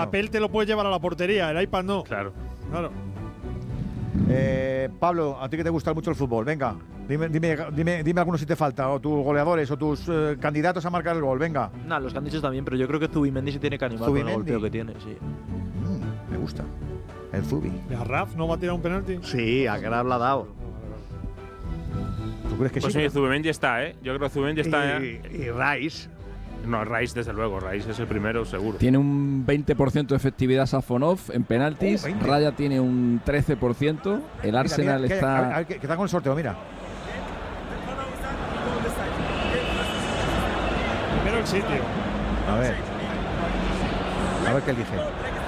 papel te lo puedes llevar a la portería, el iPad no. Claro. Pablo, a ti que te gusta mucho el fútbol, venga, dime algunos si te falta, o tus goleadores, o tus candidatos a marcar el gol, venga. Nah, los que han dicho también, pero yo creo que Zubimendi se tiene que animar con el golpeo que tiene, sí. Me gusta. El Zubi. ¿Raf no va a tirar un penalti? Sí, a Graf la ha dado. ¿Tú crees que pues sí? Pues Zubimendi está, ¿eh? Yo creo que Zubimendi está. Y Rice. No, Rice desde luego, Rice es el primero, seguro. Tiene un 20% de efectividad Safonov en penaltis, 20. Raya tiene un 13%, el Arsenal está… A ver, que está con el sorteo, mira. Primero el sitio. A ver qué elige.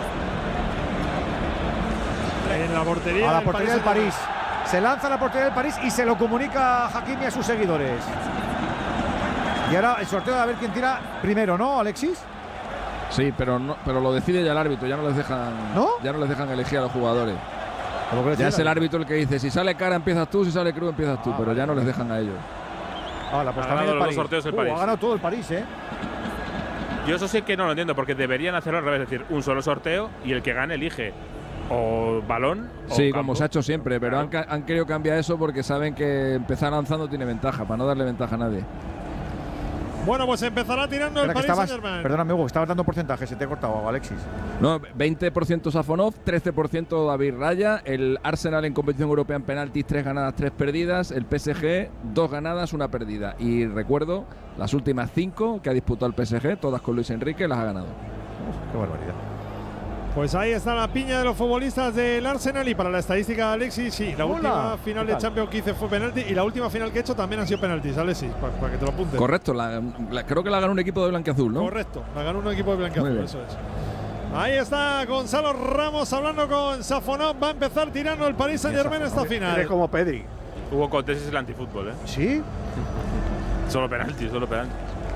En la portería. A la portería del París. Se lanza a la portería del París y se lo comunica a Hakimi y a sus seguidores. Y ahora el sorteo de a ver quién tira primero, ¿no, Alexis? Sí, pero lo decide ya el árbitro, ya no les dejan, ya no les dejan elegir a los jugadores. Ya es el árbitro el que dice, si sale cara empiezas tú, si sale cruz empiezas tú, pero ya no les dejan a ellos. Pues también el París. Sorteos el París. Ha ganado todo el París, ¿eh? Yo eso sí que no lo entiendo, porque deberían hacerlo al revés, es decir, un solo sorteo y el que gane elige o balón o sí, campo. como se ha hecho siempre, pero han querido cambiar eso porque saben que empezar lanzando tiene ventaja, para no darle ventaja a nadie. Bueno, pues empezará tirando el Paris Saint-Germain. Perdóname, Hugo, estabas dando porcentajes, se te he cortado, Alexis. No, 20% Safonov, 13% David Raya, el Arsenal en competición europea en penaltis, 3 ganadas, 3 perdidas, el PSG, 2 ganadas, 1 perdida. Y recuerdo, las últimas 5 que ha disputado el PSG, todas con Luis Enrique, las ha ganado. Qué barbaridad. Pues ahí está la piña de los futbolistas del Arsenal. Y para la estadística de Alexis, sí, la última final de Champions que hice fue penalti y la última final que he hecho también han sido penaltis, Alexis, para que te lo apuntes. Correcto, creo que la ganó un equipo de blanquiazul, ¿no? Correcto, la ganó un equipo de blanquiazul, eso es. Ahí está Gonzalo Ramos hablando con Safonov. Va a empezar tirando el Paris Saint-Germain esta final. Eres como Pedri. Hugo Cortés es el antifútbol, ¿eh? ¿Sí? Solo penalti, solo penalti.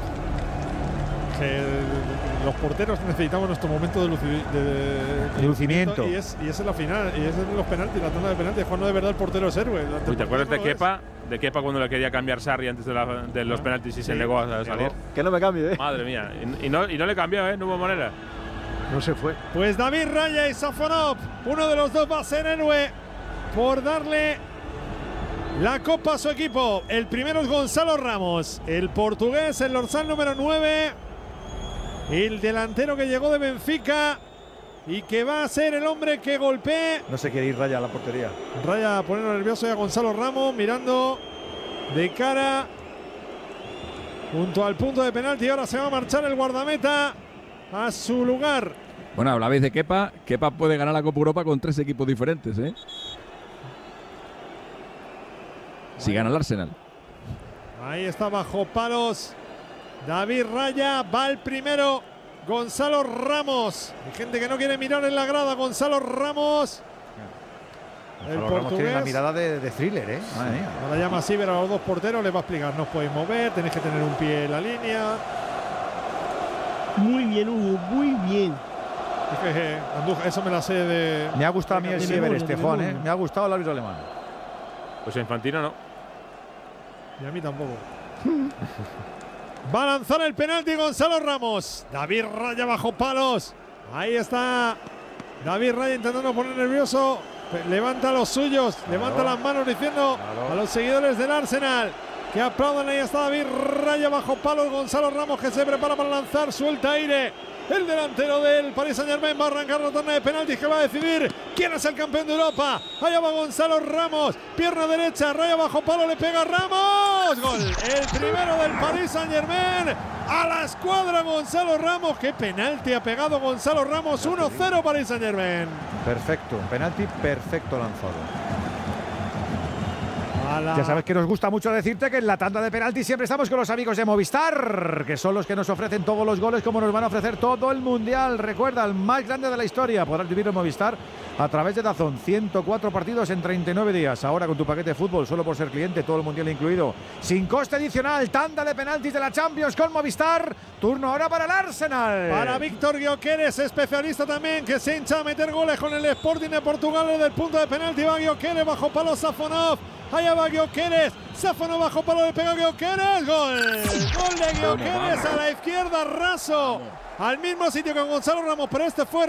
Los porteros necesitamos nuestro momento de lucimiento. Y es en la final, y es en los penaltis, la tanda de penaltis. Juan, no de verdad el portero es héroe. ¿Te acuerdas de Kepa? De Kepa cuando le quería cambiar Sarri antes de los penaltis y se negó a salir. Que no me cambie, Madre mía. Y no le cambió, no hubo manera. No se fue. Pues David Raya y Safonov, uno de los dos va a ser héroe por darle la copa a su equipo. El primero es Gonzalo Ramos, el portugués, el dorsal número 9. El delantero que llegó de Benfica y que va a ser el hombre que golpee. No se quiere ir Raya a la portería. Raya a ponerlo nervioso y a Gonzalo Ramos mirando de cara junto al punto de penalti. Ahora se va a marchar el guardameta a su lugar. Bueno, hablabais de Kepa. Kepa puede ganar la Copa Europa con 3 equipos diferentes, ¿eh? Si gana el Arsenal. Ahí está bajo palos David Raya, va el primero Gonzalo Ramos. Hay gente que no quiere mirar en la grada. Gonzalo Ramos. Gonzalo Ramos tiene la mirada de thriller, ¿eh? Madre mía. Ahora llama a Ciber a los dos porteros, les va a explicar. No os podéis mover, tenéis que tener un pie en la línea. Muy bien, Hugo, muy bien. Andújar, eso me la sé de… Me ha gustado a mí el Ciber Juan, ¿eh? Me ha gustado el árbitro alemán. Pues a Infantino no. Y a mí tampoco. Va a lanzar el penalti Gonzalo Ramos. David Raya bajo palos. Ahí está David Raya intentando poner nervioso. Levanta a los suyos, levanta las manos diciendo a los seguidores del Arsenal que aplaudan. Ahí está David Raya bajo palos. Gonzalo Ramos que se prepara para lanzar, suelta aire. El delantero del Paris Saint-Germain va a arrancar la tanda de penaltis que va a decidir quién es el campeón de Europa. Allá va Gonzalo Ramos, pierna derecha, Raya bajo palo, le pega Ramos. Gol, el primero del Paris Saint-Germain. A la escuadra Gonzalo Ramos. Qué penalti ha pegado Gonzalo Ramos. 1-0 Paris Saint-Germain. Perfecto, penalti perfecto lanzado. Ya sabes que nos gusta mucho decirte que en la tanda de penaltis siempre estamos con los amigos de Movistar, que son los que nos ofrecen todos los goles como nos van a ofrecer todo el Mundial. Recuerda, el más grande de la historia. Podrás vivirlo en Movistar a través de DAZN. 104 partidos en 39 días. Ahora con tu paquete de fútbol, solo por ser cliente, todo el Mundial incluido. Sin coste adicional, tanda de penaltis de la Champions con Movistar. Turno ahora para el Arsenal. Para Víctor Gyökeres, especialista también, que se hincha a meter goles con el Sporting de Portugal desde el punto de penalti. Va Gyökeres bajo palo Safonov. Allá va Gyökeres, Safonov bajo palo, le pega Gyökeres, gol de Gyökeres a la izquierda, raso, al mismo sitio que Gonzalo Ramos, pero este fue